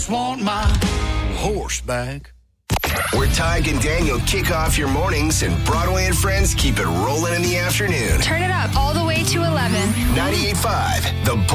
just want my horse back. Where Tyke and Daniel kick off your mornings and Broadway and Friends keep it rolling in the afternoon. Turn it up all the way to 11. 98.5, The